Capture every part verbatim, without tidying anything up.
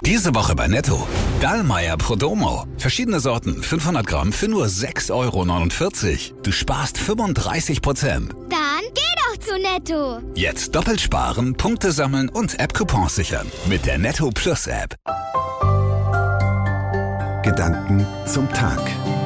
Diese Woche bei Netto. Dallmayr Prodomo. Verschiedene Sorten, fünfhundert Gramm für nur sechs Euro neunundvierzig. Du sparst fünfunddreißig Prozent. Dann geh doch zu Netto. Jetzt doppelt sparen, Punkte sammeln und App-Coupons sichern. Mit der Netto Plus App. Gedanken zum Tag.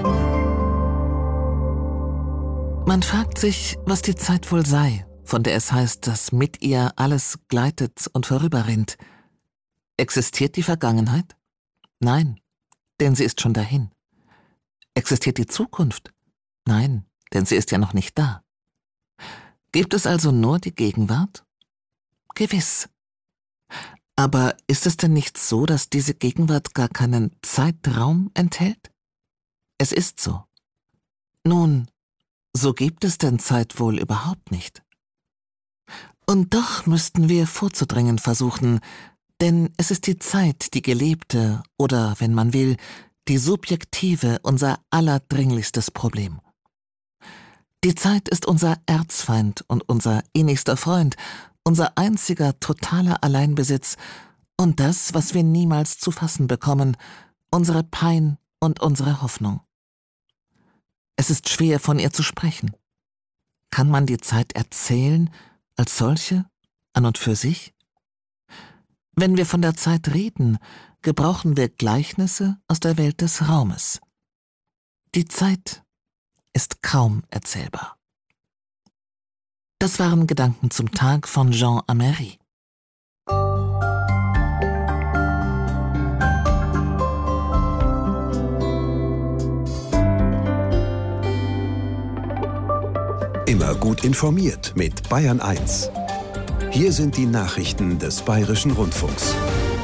Man fragt sich, was die Zeit wohl sei, von der es heißt, dass mit ihr alles gleitet und vorüberrinnt. Existiert die Vergangenheit? Nein, denn sie ist schon dahin. Existiert die Zukunft? Nein, denn sie ist ja noch nicht da. Gibt es also nur die Gegenwart? Gewiss. Aber ist es denn nicht so, dass diese Gegenwart gar keinen Zeitraum enthält? Es ist so. Nun, so gibt es denn Zeit wohl überhaupt nicht. Und doch müssten wir vorzudringen versuchen, denn es ist die Zeit, die gelebte oder, wenn man will, die subjektive, unser allerdringlichstes Problem. Die Zeit ist unser Erzfeind und unser innigster Freund, unser einziger totaler Alleinbesitz und das, was wir niemals zu fassen bekommen, unsere Pein und unsere Hoffnung. Es ist schwer, von ihr zu sprechen. Kann man die Zeit erzählen, als solche, an und für sich? Wenn wir von der Zeit reden, gebrauchen wir Gleichnisse aus der Welt des Raumes. Die Zeit ist kaum erzählbar. Das waren Gedanken zum Tag von Jean Amery. Immer gut informiert mit Bayern eins. Hier sind die Nachrichten des Bayerischen Rundfunks.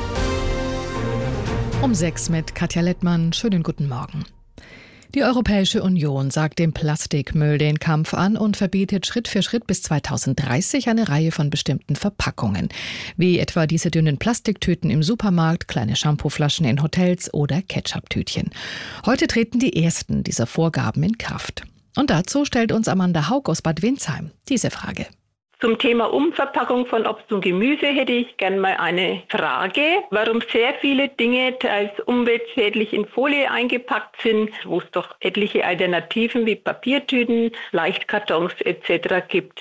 Um sechs mit Katja Lettmann. Schönen guten Morgen. Die Europäische Union sagt dem Plastikmüll den Kampf an und verbietet Schritt für Schritt bis zweitausenddreißig eine Reihe von bestimmten Verpackungen, wie etwa diese dünnen Plastiktüten im Supermarkt, kleine Shampooflaschen in Hotels oder Ketchup-Tütchen. Heute treten die ersten dieser Vorgaben in Kraft. Und dazu stellt uns Amanda Haug aus Bad Windsheim diese Frage. Zum Thema Umverpackung von Obst und Gemüse hätte ich gern mal eine Frage. Warum sehr viele Dinge teils umweltschädlich in Folie eingepackt sind, wo es doch etliche Alternativen wie Papiertüten, Leichtkartons et cetera gibt.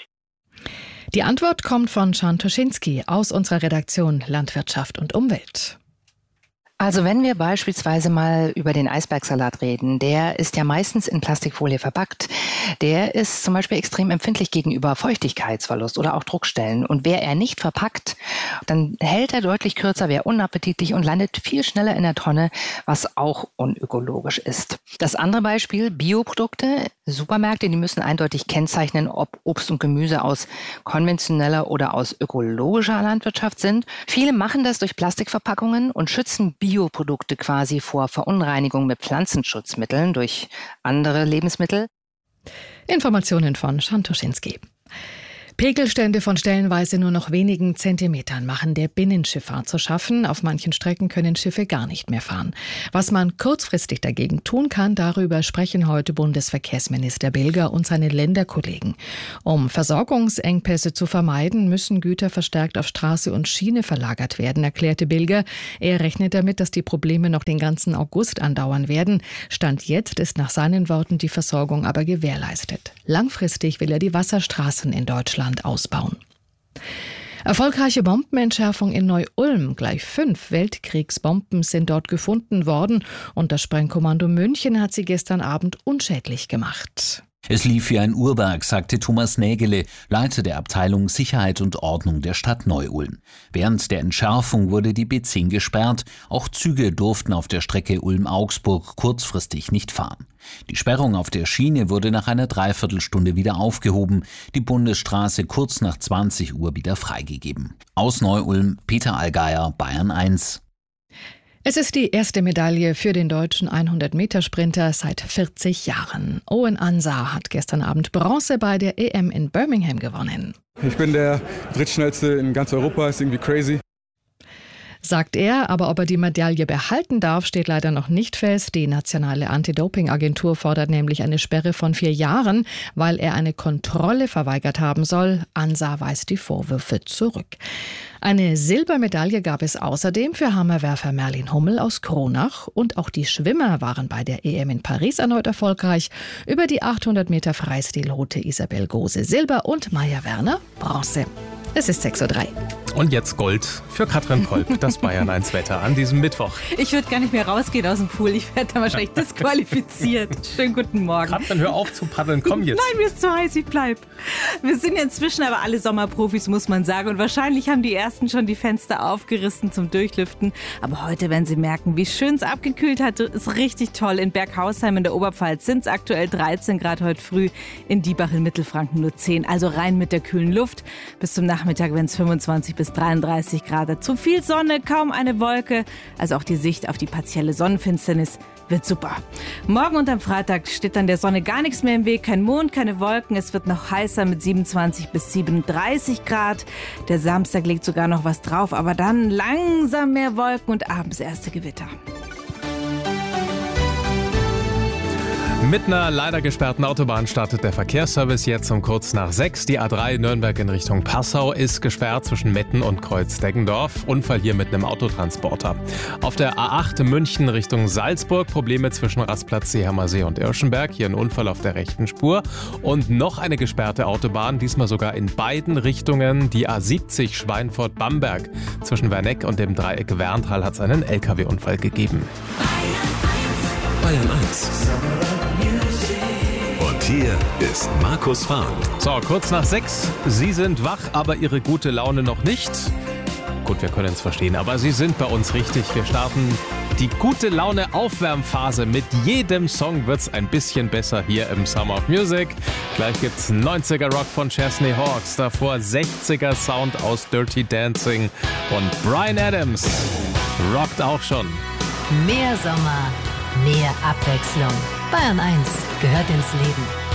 Die Antwort kommt von Can Toschinski aus unserer Redaktion Landwirtschaft und Umwelt. Also wenn wir beispielsweise mal über den Eisbergsalat reden, der ist ja meistens in Plastikfolie verpackt. Der ist zum Beispiel extrem empfindlich gegenüber Feuchtigkeitsverlust oder auch Druckstellen. Und wäre er nicht verpackt, dann hält er deutlich kürzer, wäre unappetitlich und landet viel schneller in der Tonne, was auch unökologisch ist. Das andere Beispiel, Bioprodukte. Supermärkte, die müssen eindeutig kennzeichnen, ob Obst und Gemüse aus konventioneller oder aus ökologischer Landwirtschaft sind. Viele machen das durch Plastikverpackungen und schützen Bioprodukte quasi vor Verunreinigung mit Pflanzenschutzmitteln durch andere Lebensmittel. Informationen von Can Toschinski. Pegelstände von stellenweise nur noch wenigen Zentimetern machen der Binnenschifffahrt zu schaffen. Auf manchen Strecken können Schiffe gar nicht mehr fahren. Was man kurzfristig dagegen tun kann, darüber sprechen heute Bundesverkehrsminister Bilger und seine Länderkollegen. Um Versorgungsengpässe zu vermeiden, müssen Güter verstärkt auf Straße und Schiene verlagert werden, erklärte Bilger. Er rechnet damit, dass die Probleme noch den ganzen August andauern werden. Stand jetzt ist nach seinen Worten die Versorgung aber gewährleistet. Langfristig will er die Wasserstraßen in Deutschland ausbauen. Erfolgreiche Bombenentschärfung in Neu-Ulm. Gleich fünf Weltkriegsbomben sind dort gefunden worden und das Sprengkommando München hat sie gestern Abend unschädlich gemacht. Es lief wie ein Uhrwerk, sagte Thomas Nägele, Leiter der Abteilung Sicherheit und Ordnung der Stadt Neu-Ulm. Während der Entschärfung wurde die B zehn gesperrt. Auch Züge durften auf der Strecke Ulm-Augsburg kurzfristig nicht fahren. Die Sperrung auf der Schiene wurde nach einer Dreiviertelstunde wieder aufgehoben, die Bundesstraße kurz nach zwanzig Uhr wieder freigegeben. Aus Neu-Ulm, Peter Allgeier, Bayern eins. Es ist die erste Medaille für den deutschen hundert-Meter-Sprinter seit vierzig Jahren. Owen Ansah hat gestern Abend Bronze bei der E M in Birmingham gewonnen. Ich bin der drittschnellste in ganz Europa, ist irgendwie crazy. sagt er. Aber ob er die Medaille behalten darf, steht leider noch nicht fest. Die nationale Anti-Doping-Agentur fordert nämlich eine Sperre von vier Jahren, weil er eine Kontrolle verweigert haben soll. ANSA weist die Vorwürfe zurück. Eine Silbermedaille gab es außerdem für Hammerwerfer Merlin Hummel aus Kronach. Und auch die Schwimmer waren bei der E M in Paris erneut erfolgreich. Über die achthundert Meter Freistil holte Isabel Gose Silber und Maja Werner Bronze. Es ist sechs Uhr drei. Und jetzt Gold für Katrin Kolb, das Bayern eins Wetter an diesem Mittwoch. Ich würde gar nicht mehr rausgehen aus dem Pool. Ich werde da wahrscheinlich disqualifiziert. Schönen guten Morgen. Katrin, hör auf zu paddeln. Komm jetzt. Nein, mir ist zu heiß. Ich bleib. Wir sind ja inzwischen aber alle Sommerprofis, muss man sagen. Und wahrscheinlich haben die Ersten schon die Fenster aufgerissen zum Durchlüften. Aber heute werden Sie merken, wie schön es abgekühlt hat. Ist richtig toll. In Berghausheim in der Oberpfalz sind es aktuell dreizehn Grad heute früh. In Diebach in Mittelfranken nur zehn. Also rein mit der kühlen Luft. Bis zum Nachmittag werden es fünfundzwanzig bis dreiunddreißig Grad. Zu viel Sonne, kaum eine Wolke. Also auch die Sicht auf die partielle Sonnenfinsternis wird super. Morgen und am Freitag steht dann der Sonne gar nichts mehr im Weg. Kein Mond, keine Wolken. Es wird noch heißer mit siebenundzwanzig bis siebenunddreißig Grad. Der Samstag legt sogar noch was drauf. Aber dann langsam mehr Wolken und abends erste Gewitter. Mit einer leider gesperrten Autobahn startet der Verkehrsservice jetzt um kurz nach sechs. Die A drei Nürnberg in Richtung Passau ist gesperrt zwischen Metten und Kreuz-Deggendorf. Unfall hier mit einem Autotransporter. Auf der A acht München Richtung Salzburg Probleme zwischen Rastplatz Seehamer See und Irschenberg. Hier ein Unfall auf der rechten Spur. Und noch eine gesperrte Autobahn, diesmal sogar in beiden Richtungen. Die A siebzig Schweinfurt-Bamberg. Zwischen Werneck und dem Dreieck Werntal hat es einen L K W-Unfall gegeben. Bayern eins. Und hier ist Markus Farn. So, kurz nach sechs. Sie sind wach, aber Ihre gute Laune noch nicht. Gut, wir können es verstehen, aber Sie sind bei uns richtig. Wir starten die gute Laune Aufwärmphase. Mit jedem Song wird's ein bisschen besser hier im Summer of Music. Gleich gibt's neunziger Rock von Chesney Hawkes, davor sechziger Sound aus Dirty Dancing und Bryan Adams rockt auch schon. Mehr Sommer, mehr Abwechslung. Bayern eins gehört ins Leben.